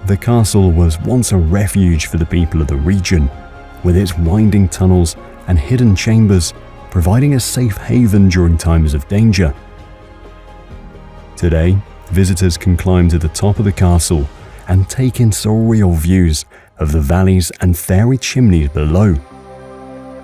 The castle was once a refuge for the people of the region, with its winding tunnels and hidden chambers providing a safe haven during times of danger. Today, visitors can climb to the top of the castle and take in surreal views of the valleys and fairy chimneys below.